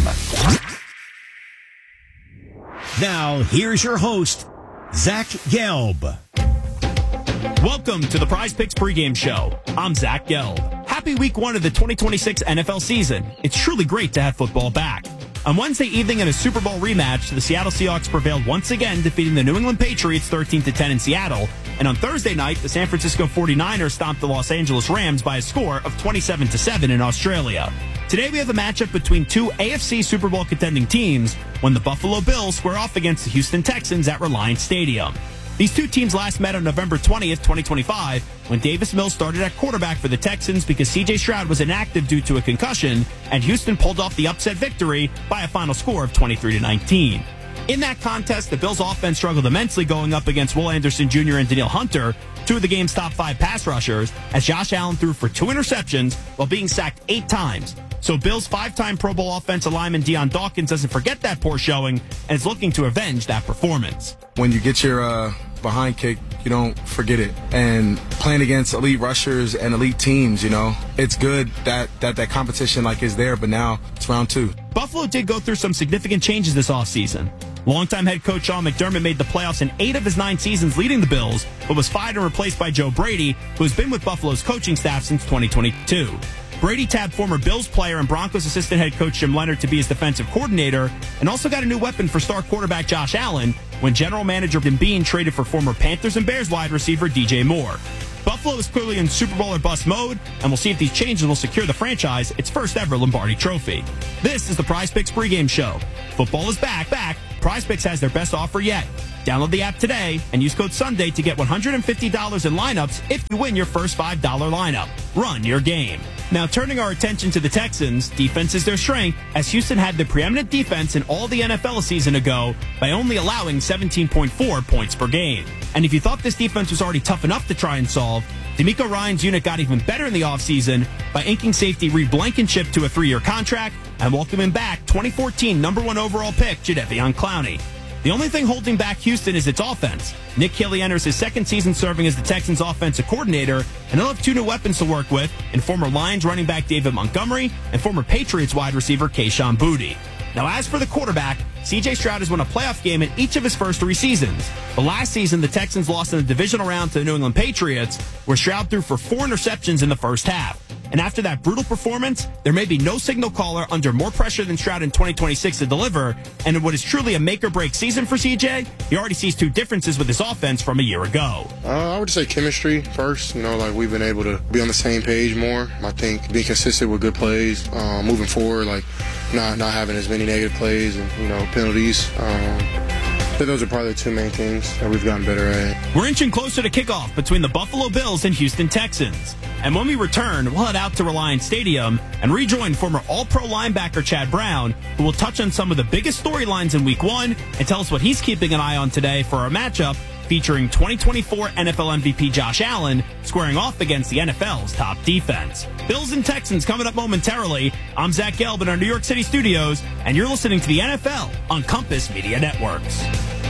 Now, here's your host, Zach Gelb. Welcome to the Prize Picks pregame show. I'm Zach Gelb. Happy week one of the twenty twenty-six N F L season. It's truly great to have football back. On Wednesday evening in a Super Bowl rematch, the Seattle Seahawks prevailed once again, defeating the New England Patriots thirteen to ten in Seattle. And on Thursday night, the San Francisco forty-niners stomped the Los Angeles Rams by a score of twenty-seven to seven in Australia. Today we have a matchup between two A F C Super Bowl contending teams when the Buffalo Bills square off against the Houston Texans at Reliance Stadium. These two teams last met on November twentieth, twenty twenty-five, when Davis Mills started at quarterback for the Texans because C J Stroud was inactive due to a concussion, and Houston pulled off the upset victory by a final score of twenty-three to nineteen. In that contest, the Bills' offense struggled immensely going up against Will Anderson Junior and Danielle Hunter, two of the game's top five pass rushers, as Josh Allen threw for two interceptions while being sacked eight times. So Bills' five-time Pro Bowl offensive lineman Deion Dawkins doesn't forget that poor showing and is looking to avenge that performance. When you get your uh, behind kick, you don't forget it. And playing against elite rushers and elite teams, you know, it's good that that, that competition like is there, but now it's round two. Buffalo did go through some significant changes this offseason. Longtime head coach Sean McDermott made the playoffs in eight of his nine seasons leading the Bills, but was fired and replaced by Joe Brady, who has been with Buffalo's coaching staff since twenty twenty-two. Brady tabbed former Bills player and Broncos assistant head coach Jim Leonard to be his defensive coordinator, and also got a new weapon for star quarterback Josh Allen when general manager Jim Bean traded for former Panthers and Bears wide receiver D J Moore. Buffalo is clearly in Super Bowl or bust mode, and we'll see if these changes will secure the franchise its first ever Lombardi trophy. This is the Prize Picks pregame show. Football is back, back. Prize Picks has their best offer yet. Download the app today and use code Sunday to get one hundred fifty dollars in lineups if you win your first five dollar lineup. Run your game. Now, turning our attention to the Texans, defense is their strength, as Houston had the preeminent defense in all the N F L a season ago by only allowing seventeen point four points per game. And if you thought this defense was already tough enough to try and solve, DeMeco Ryans' unit got even better in the offseason by inking safety Reed Blankenship to a three-year contract and welcoming back twenty fourteen number one overall pick Jadeveon Clowney. The only thing holding back Houston is its offense. Nick Healy enters his second season serving as the Texans' offensive coordinator, and he'll have two new weapons to work with in former Lions running back David Montgomery and former Patriots wide receiver Kayshon Boutte. Now, as for the quarterback, C J Stroud has won a playoff game in each of his first three seasons. But last season, the Texans lost in the divisional round to the New England Patriots, where Stroud threw for four interceptions in the first half. And after that brutal performance, there may be no signal caller under more pressure than Stroud in twenty twenty-six to deliver. And in what is truly a make-or-break season for C J, he already sees two differences with his offense from a year ago. Uh, I would say chemistry first. You know, like we've been able to be on the same page more. I think being consistent with good plays, uh, moving forward, like not not having as many negative plays and, you know, penalties. Um, I think those are probably the two main things that we've gotten better at. We're inching closer to kickoff between the Buffalo Bills and Houston Texans. And when we return, we'll head out to Reliance Stadium and rejoin former All-Pro linebacker Chad Brown, who will touch on some of the biggest storylines in Week one and tell us what he's keeping an eye on today for our matchup featuring twenty twenty-four N F L M V P Josh Allen squaring off against the N F L's top defense. Bills and Texans coming up momentarily. I'm Zach Gelb in our New York City studios, and you're listening to the N F L on Compass Media Networks.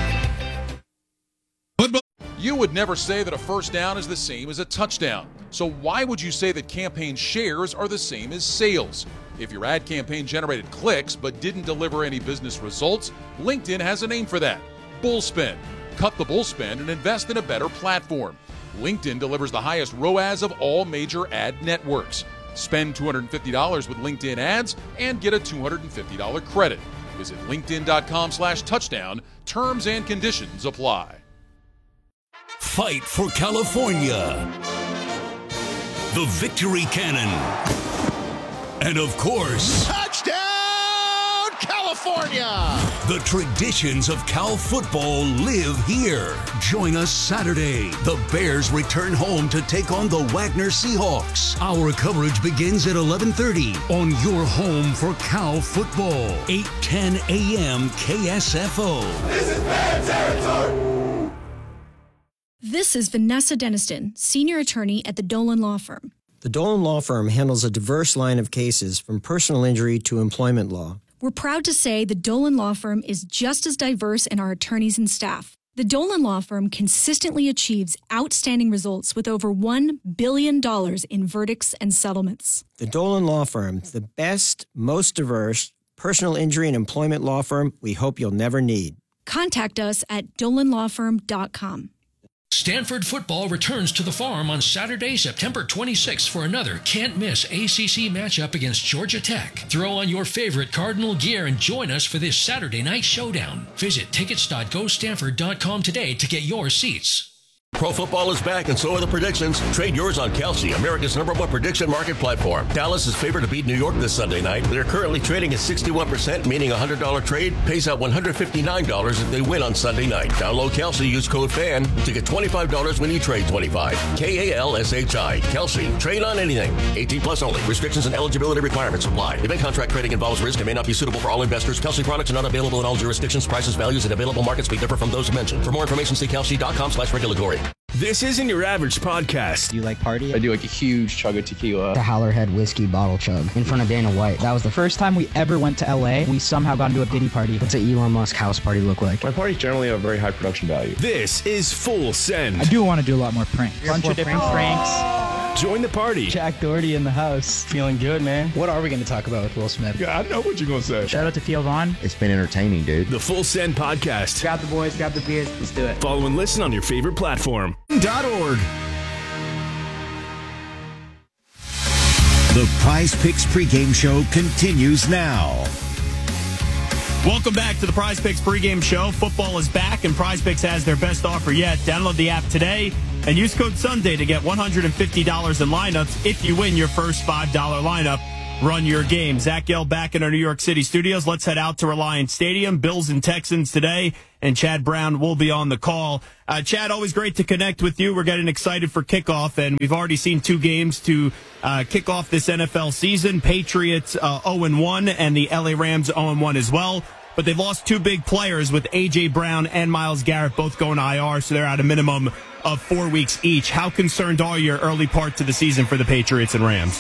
You would never say that a first down is the same as a touchdown. So why would you say that campaign shares are the same as sales? If your ad campaign generated clicks but didn't deliver any business results, LinkedIn has a name for that: Bullspend. Cut the bullspend and invest in a better platform. LinkedIn delivers the highest R O A S of all major ad networks. Spend two hundred fifty dollars with LinkedIn ads and get a two hundred fifty dollars credit. Visit linkedin.com slash touchdown. Terms and conditions apply. Fight for California. The Victory Cannon. And of course, touchdown, California! The traditions of Cal football live here. Join us Saturday. The Bears return home to take on the Wagner Seahawks. Our coverage begins at eleven thirty on your home for Cal football. eight ten a.m. K S F O. This is Bear territory! This is Vanessa Deniston, senior attorney at the Dolan Law Firm. The Dolan Law Firm handles a diverse line of cases from personal injury to employment law. We're proud to say the Dolan Law Firm is just as diverse in our attorneys and staff. The Dolan Law Firm consistently achieves outstanding results with over one billion dollars in verdicts and settlements. The Dolan Law Firm, the best, most diverse personal injury and employment law firm we hope you'll never need. Contact us at dolan law firm dot com. Stanford football returns to the Farm on Saturday, September twenty-sixth for another can't-miss A C C matchup against Georgia Tech. Throw on your favorite Cardinal gear and join us for this Saturday night showdown. Visit tickets dot go stanford dot com today to get your seats. Pro football is back, and so are the predictions. Trade yours on Kelsey, America's number one prediction market platform. Dallas is favored to beat New York this Sunday night. They're currently trading at sixty-one percent, meaning a one hundred dollars trade pays out one hundred fifty-nine dollars if they win on Sunday night. Download Kelsey, use code FAN to get twenty-five dollars when you trade twenty-five dollars. K A L S H I. Kelsey. Trade on anything. eighteen plus only. Restrictions and eligibility requirements apply. Event contract trading involves risk and may not be suitable for all investors. Kelsey products are not available in all jurisdictions. Prices, values, and available markets may differ from those mentioned. For more information, see kelsey dot com slash regulatory. This isn't your average podcast. Do you like party? I do like a huge chug of tequila. The Howlerhead whiskey bottle chug in front of Dana White. That was the first time we ever went to L A. We somehow got into a Diddy party. What's an Elon Musk house party look like? My parties generally have very high production value. This is Full Send. I do want to do a lot more pranks. A bunch of different pranks. pranks. Join the party. Jack Doherty in the house. Feeling good, man. What are we going to talk about with Will Smith? Yeah, I know what you're going to say. Shout out to Theo Vaughn. It's been entertaining, dude. The Full Send podcast. Grab the boys, grab the beers. Let's do it. Follow and listen on your favorite platform. Dot org. The Prize Picks pregame show continues now. Welcome back to the Prize Picks pregame show. Football is back, and Prize Picks has their best offer yet. Download the app today and use code Sunday to get one hundred fifty dollars in lineups if you win your first five dollar lineup. Run your game. Zach Gelb back in our New York City studios. Let's head out to Reliant Stadium. Bills and Texans today, and Chad Brown will be on the call. Uh, Chad, always great to connect with you. We're getting excited for kickoff, and we've already seen two games to uh, kick off this N F L season. Patriots uh, oh and one, and the L A Rams oh and one as well. But they've lost two big players with A J. Brown and Myles Garrett both going to I R, so they're at a minimum of four weeks each. How concerned are you early part to the season for the Patriots and Rams?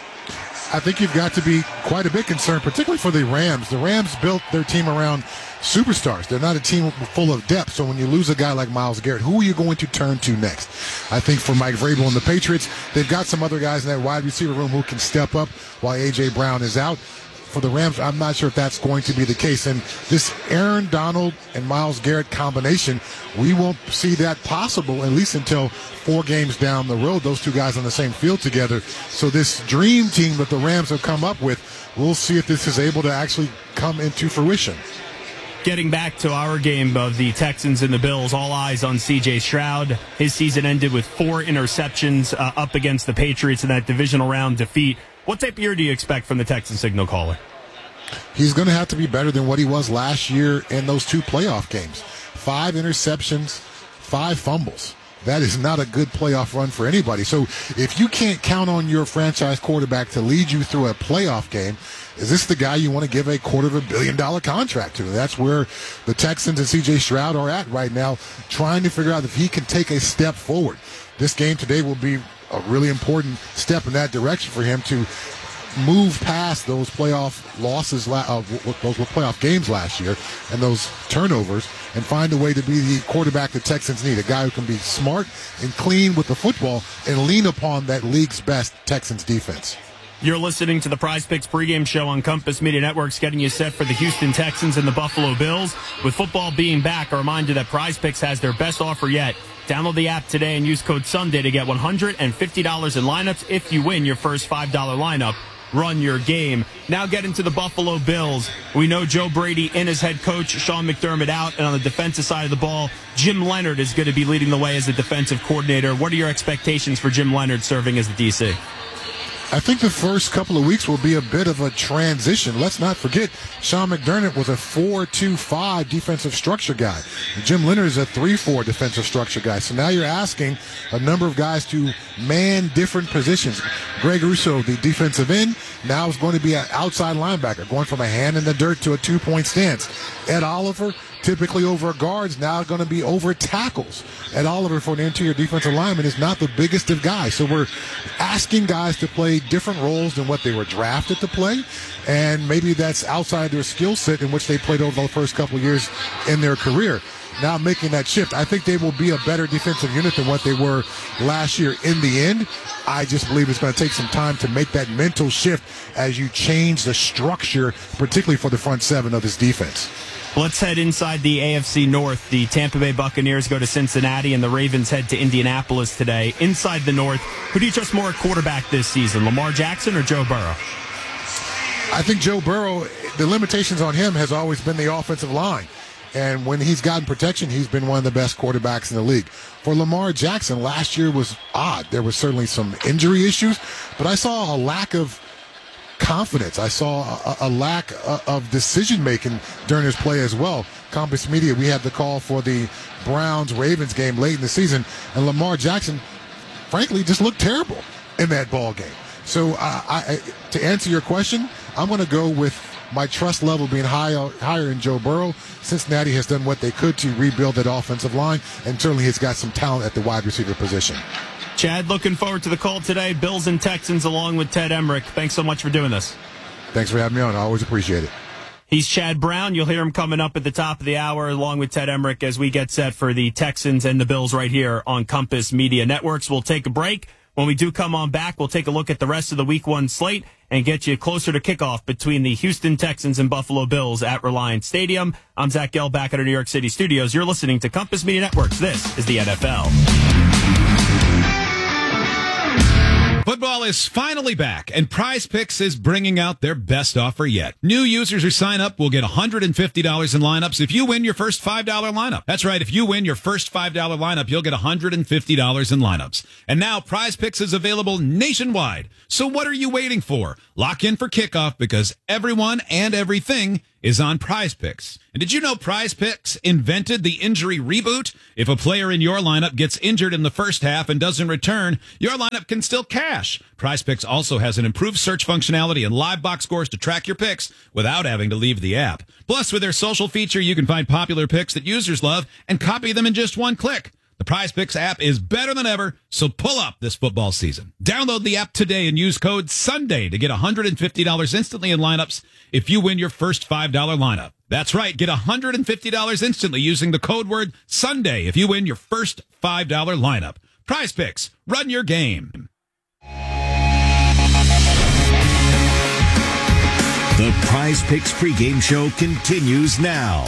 I think you've got to be quite a bit concerned, particularly for the Rams. The Rams built their team around superstars. They're not a team full of depth. So when you lose a guy like Myles Garrett, who are you going to turn to next? I think for Mike Vrabel and the Patriots, they've got some other guys in that wide receiver room who can step up while A J. Brown is out. For the Rams, I'm not sure if that's going to be the case. And this Aaron Donald and Myles Garrett combination, we won't see that possible at least until four games down the road, those two guys on the same field together. So this dream team that the Rams have come up with, we'll see if this is able to actually come into fruition. Getting back to our game of the Texans and the Bills, all eyes on C J. Stroud. His season ended with four interceptions uh, up against the Patriots in that divisional round defeat. What type of year do you expect from the Texan signal caller? He's going to have to be better than what he was last year in those two playoff games. Five interceptions, five fumbles. That is not a good playoff run for anybody. So if you can't count on your franchise quarterback to lead you through a playoff game, is this the guy you want to give a quarter of a billion dollar contract to? That's where the Texans and C J. Stroud are at right now, trying to figure out if he can take a step forward. This game today will be a really important step in that direction for him to move past those playoff losses, uh, those playoff games last year and those turnovers, and find a way to be the quarterback the Texans need, a guy who can be smart and clean with the football and lean upon that league's best Texans defense. You're listening to the Prize Picks pregame show on Compass Media Networks, getting you set for the Houston Texans and the Buffalo Bills. With football being back, a reminder that Prize Picks has their best offer yet. Download the app today and use code Sunday to get one hundred fifty dollars in lineups if you win your first five dollar lineup. Run your game. Now get into the Buffalo Bills. We know Joe Brady and his head coach, Sean McDermott, out. And on the defensive side of the ball, Jim Leonhard is going to be leading the way as the defensive coordinator. What are your expectations for Jim Leonhard serving as the D C? I think the first couple of weeks will be a bit of a transition. Let's not forget, Sean McDermott was a four two five defensive structure guy. Jim Leonhard is a three four defensive structure guy. So now you're asking a number of guys to man different positions. Greg Rousseau, the defensive end, now is going to be an outside linebacker, going from a hand in the dirt to a two-point stance. Ed Oliver, typically over guards, now going to be over tackles. Ed Oliver, for an interior defensive lineman, is not the biggest of guys. So we're asking guys to play different roles than what they were drafted to play, and maybe that's outside their skill set in which they played over the first couple of years in their career. Now making that shift, I think they will be a better defensive unit than what they were last year. In the end, I just believe it's going to take some time to make that mental shift as you change the structure, particularly for the front seven of this defense. Let's head inside the A F C North. The Tampa Bay Buccaneers go to Cincinnati, and the Ravens head to Indianapolis today. Inside the North, who do you trust more at quarterback this season, Lamar Jackson or Joe Burrow? I think Joe Burrow, the limitations on him has always been the offensive line. And when he's gotten protection, he's been one of the best quarterbacks in the league. For Lamar Jackson, last year was odd. There was certainly some injury issues, but I saw a lack of confidence. I saw a, a lack of decision-making during his play as well. Compass Media, we had the call for the Browns-Ravens game late in the season, and Lamar Jackson, frankly, just looked terrible in that ball game. So uh, I, to answer your question, I'm going to go with my trust level being higher, higher in Joe Burrow. Cincinnati has done what they could to rebuild that offensive line, and certainly has got some talent at the wide receiver position. Chad, looking forward to the call today. Bills and Texans along with Ted Emmerich. Thanks so much for doing this. Thanks for having me on. I always appreciate it. He's Chad Brown. You'll hear him coming up at the top of the hour along with Ted Emmerich as we get set for the Texans and the Bills right here on Compass Media Networks. We'll take a break. When we do come on back, we'll take a look at the rest of the week one slate and get you closer to kickoff between the Houston Texans and Buffalo Bills at Reliant Stadium. I'm Zach Gelb back at our New York City studios. You're listening to Compass Media Networks. This is the N F L. Football is finally back, and Prize Picks is bringing out their best offer yet. New users who sign up will get one hundred fifty dollars in lineups if you win your first five dollar lineup. That's right, if you win your first five dollar lineup, you'll get one hundred fifty dollars in lineups. And now Prize Picks is available nationwide. So what are you waiting for? Lock in for kickoff because everyone and everything is on Prize Picks. And did you know Prize Picks invented the injury reboot? If a player in your lineup gets injured in the first half and doesn't return, your lineup can still cash. Prize Picks also has an improved search functionality and live box scores to track your picks without having to leave the app. Plus, with their social feature, you can find popular picks that users love and copy them in just one click. The Prize Picks app is better than ever, so pull up this football season. Download the app today and use code SUNDAY to get one hundred fifty dollars instantly in lineups if you win your first five dollar lineup. That's right, get one hundred fifty dollars instantly using the code word SUNDAY if you win your first five dollar lineup. Prize Picks, run your game. The Prize Picks pregame show continues now.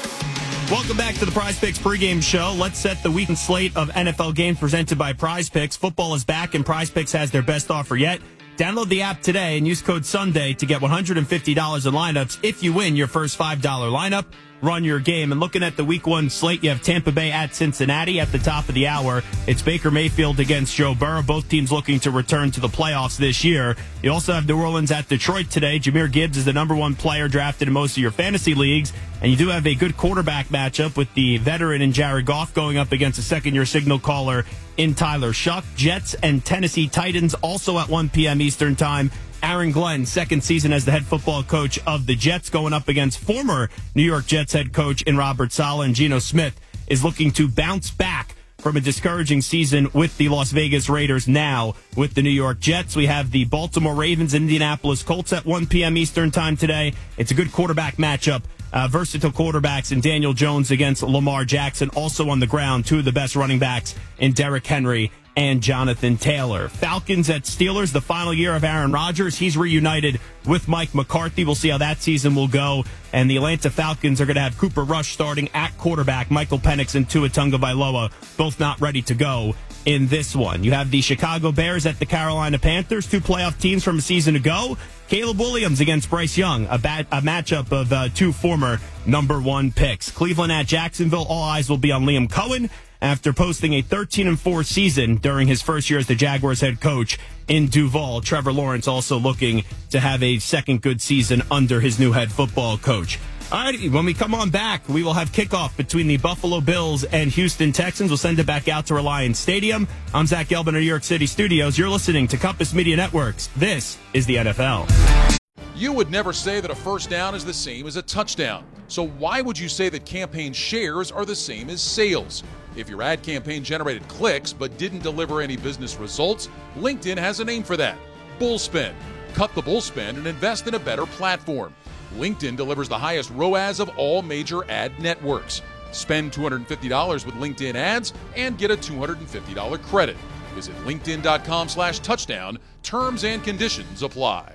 Welcome back to the Prize Picks pregame show. Let's set the weekend slate of N F L games presented by Prize Picks. Football is back, and Prize Picks has their best offer yet. Download the app today and use code SUNDAY to get one hundred fifty dollars in lineups if you win your first five dollar lineup. Run your game. And looking at the week one slate, you have Tampa Bay at Cincinnati at the top of the hour. It's Baker Mayfield against Joe Burrow. Both teams looking to return to the playoffs this year. You also have New Orleans at Detroit today. Jahmyr Gibbs is the number one player drafted in most of your fantasy leagues. And you do have a good quarterback matchup with the veteran in Jared Goff going up against a second-year signal caller in Tyler Shuck. Jets and Tennessee Titans also at one p.m. Eastern Time. Aaron Glenn, second season as the head football coach of the Jets, going up against former New York Jets head coach in Robert Saleh. And Geno Smith is looking to bounce back from a discouraging season with the Las Vegas Raiders now with the New York Jets. We have the Baltimore Ravens and Indianapolis Colts at one p.m. Eastern Time today. It's a good quarterback matchup. Uh, versatile quarterbacks in Daniel Jones against Lamar Jackson. Also on the ground, two of the best running backs in Derrick Henry and Jonathan Taylor. Falcons at Steelers, the final year of Aaron Rodgers. He's reunited with Mike McCarthy. We'll see how that season will go. And the Atlanta Falcons are going to have Cooper Rush starting at quarterback. Michael Penix and Tua Tagovailoa both not ready to go in this one. You have the Chicago Bears at the Carolina Panthers, two playoff teams from a season ago. Caleb Williams against Bryce Young, a, bat, a matchup of uh, two former number one picks. Cleveland at Jacksonville, all eyes will be on Liam Cohen after posting a thirteen and four season during his first year as the Jaguars head coach in Duval. Trevor Lawrence also looking to have a second good season under his new head football coach. All right, when we come on back, we will have kickoff between the Buffalo Bills and Houston Texans. We'll send it back out to Reliance Stadium. I'm Zach Gelb in our New York City studios. You're listening to Compass Media Networks. This is the N F L. You would never say that a first down is the same as a touchdown. So why would you say that campaign shares are the same as sales? If your ad campaign generated clicks but didn't deliver any business results, LinkedIn has a name for that: Bullspend. Cut the bullspend and invest in a better platform. LinkedIn delivers the highest R O A S of all major ad networks. Spend two hundred fifty dollars with LinkedIn ads and get a two hundred fifty dollars credit. Visit linkedin.com slash touchdown. Terms and conditions apply.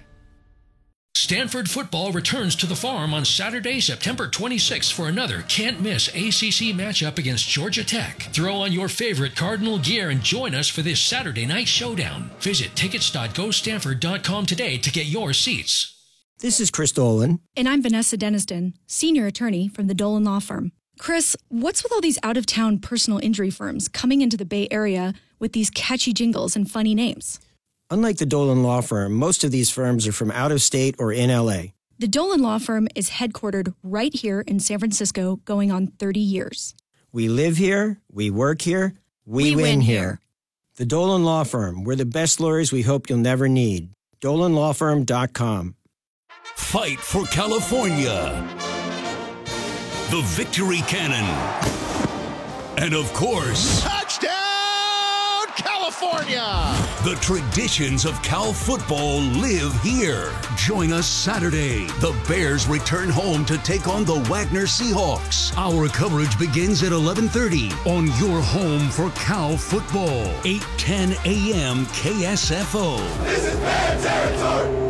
Stanford football returns to the Farm on Saturday, September twenty-sixth for another can't-miss A C C matchup against Georgia Tech. Throw on your favorite Cardinal gear and join us for this Saturday night showdown. Visit tickets dot go stanford dot com today to get your seats. This is Chris Dolan. And I'm Vanessa Deniston, senior attorney from the Dolan Law Firm. Chris, what's with all these out-of-town personal injury firms coming into the Bay Area with these catchy jingles and funny names? Unlike the Dolan Law Firm, most of these firms are from out of state or in L A. The Dolan Law Firm is headquartered right here in San Francisco, going on thirty years. We live here, we work here, we, we win, win here. here. The Dolan Law Firm, we're the best lawyers we hope you'll never need. dolan law firm dot com. Fight for California. The Victory Cannon. And of course, touchdown, California! The traditions of Cal football live here. Join us Saturday. The Bears return home to take on the Wagner Seahawks. Our coverage begins at eleven thirty on your home for Cal football. eight ten a.m. K S F O. This is Bear territory!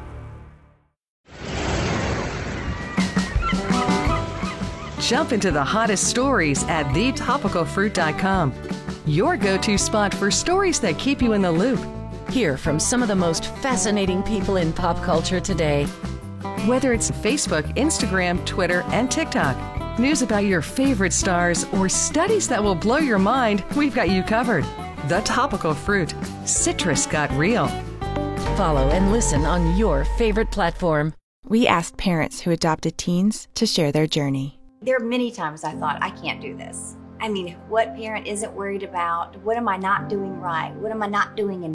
Jump into the hottest stories at the topical fruit dot com. Your go-to spot for stories that keep you in the loop. Hear from some of the most fascinating people in pop culture today. Whether it's Facebook, Instagram, Twitter, and TikTok, news about your favorite stars, or studies that will blow your mind, we've got you covered. The Topical Fruit. Citrus got real. Follow and listen on your favorite platform. We asked parents who adopted teens to share their journey. There are many times I thought, I can't do this. I mean, what parent isn't worried about, what am I not doing right? What am I not doing enough?